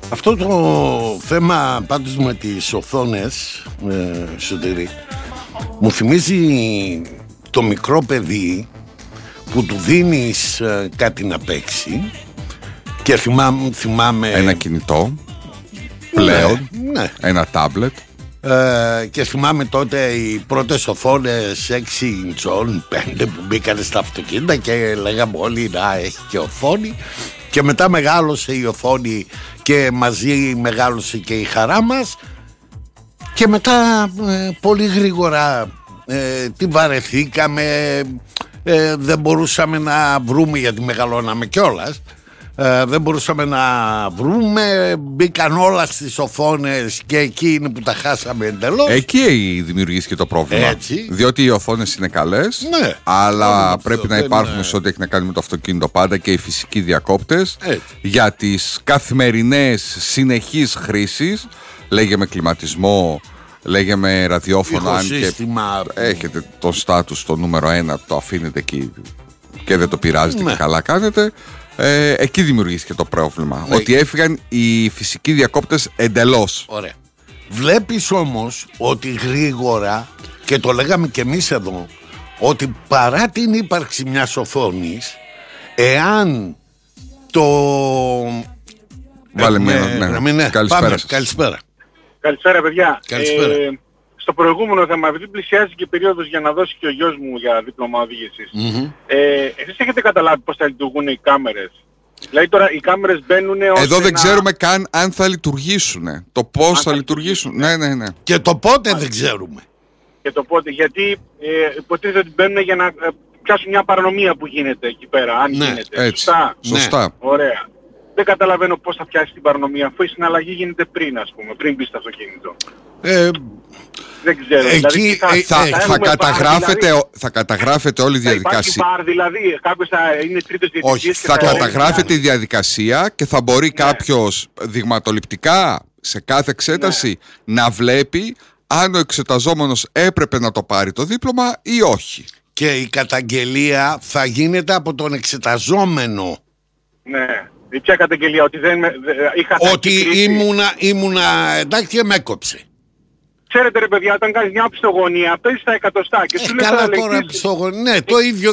Αυτό το θέμα πάντως με τις οθόνες, Σωτήρη, μου θυμίζει το μικρό παιδί που του δίνεις κάτι να παίξει και θυμάμαι ένα κινητό πλέον, ναι. Ένα τάμπλετ. Και θυμάμαι τότε οι πρώτες οθόνες 6 ιντσών, 5 που μπήκανε στα αυτοκίνητα και λέγαμε όλοι να έχει και οθόνη. Και μετά μεγάλωσε η οθόνη και μαζί μεγάλωσε και η χαρά μας. Και μετά πολύ γρήγορα τη βαρεθήκαμε, δεν μπορούσαμε να βρούμε γιατί μεγαλώναμε κιόλας. Δεν μπορούσαμε να βρούμε, μπήκαν όλα στις οθόνες και εκεί είναι που τα χάσαμε εντελώς. Εκεί δημιουργήθηκε το πρόβλημα. Έτσι. Διότι οι οθόνες είναι καλές, ναι, αλλά πρέπει να υπάρχουν σε ό,τι έχει να κάνει με το αυτοκίνητο πάντα και οι φυσικοί διακόπτες για τις καθημερινές συνεχείς χρήσεις. Λέγε με κλιματισμό, λέγε με ραδιόφωνο, αν και έχετε το στάτους το νούμερο 1, το αφήνετε εκεί και δεν το πειράζετε και καλά κάνετε. Εκεί δημιουργήθηκε το πρόβλημα. Ότι έφυγαν οι φυσικοί διακόπτες εντελώς. Ωραία. Βλέπεις όμως ότι γρήγορα, και το λέγαμε και εμείς εδώ, ότι παρά την ύπαρξη μιας οθόνης, εάν το... Βάλε μια. Καλησπέρα σας. Καλησπέρα παιδιά. Καλησπέρα. Στο προηγούμενο θέμα, επειδή πλησιάζει και η περίοδος για να δώσει και ο γιος μου για δίπλωμα οδήγησης, εσείς έχετε καταλάβει πώς θα λειτουργούν οι κάμερες? Δηλαδή τώρα οι κάμερες μπαίνουν ως εδώ δεν ξέρουμε καν αν θα λειτουργήσουν. Το πώς θα λειτουργήσουν. Ναι. Και το πότε δεν ξέρουμε. Και το πότε, γιατί υποτίθεται ότι μπαίνουν για να πιάσουν μια παρανομία που γίνεται εκεί πέρα, αν γίνεται. Έτσι. Σωστά. Ναι. Ωραία. Δεν καταλαβαίνω πώς θα πιάσει την παρανομία, αφού η συναλλαγή γίνεται πριν, ας πούμε, πριν μπει στο αυτοκίνητο. Δεν ξέρω. Εκεί δηλαδή, θα καταγράφεται όλη η διαδικασία. Θα δηλαδή, κάποιος θα είναι τρίτος διαιτητής. Όχι, θα καταγράφεται η διαδικασία και θα μπορεί κάποιος δειγματοληπτικά σε κάθε εξέταση να βλέπει αν ο εξεταζόμενος έπρεπε να το πάρει το δίπλωμα ή όχι. Και η καταγγελία θα γίνεται από τον εξεταζόμενο. Ναι. Ποια καταγγελία? Ότι δεν είχα... Ότι ήμουνα εντάξει και με έκοψε. Ξέρετε ρε παιδιά, όταν κάνεις μια πιστογωνία παίζεις τα εκατοστά και σου λέει τώρα πιστογωνία. Ναι, το ίδιο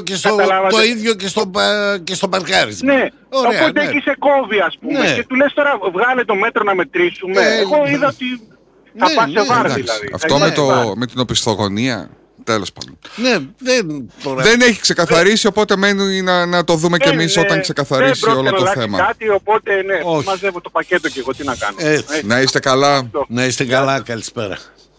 και στο παρκάρισμα. Ναι, οπότε εκεί σε κόβει ας πούμε και του λες τώρα βγάλε το μέτρο να μετρήσουμε. Εγώ είδα ότι θα πας σε βάρ δηλαδή. Αυτό με την οπισθογωνία, τέλος πάντων. Δεν έχει ξεκαθαρίσει, οπότε μένει να το δούμε κι εμείς όταν ξεκαθαρίσει όλο το θέμα. Κάτι, οπότε μαζεύω το πακέτο και εγώ τι να κάνω. Να είστε καλά. Να είστε καλά, καλησπέρα.